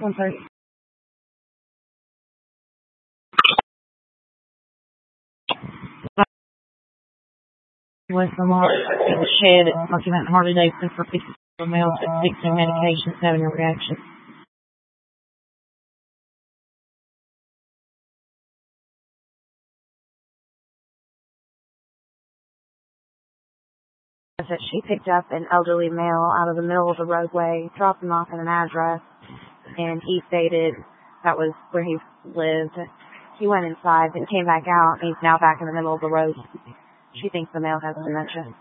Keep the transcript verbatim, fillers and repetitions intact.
One thirty. Was the mark in the shed at document Harley Davidson for fifty males at six no medications having a reaction. That she picked up an elderly male out of the middle of the roadway, dropped him off at an address, and he stated that was where he lived. He went inside and came back out, and he's now back in the middle of the road. She thinks the male has dementia.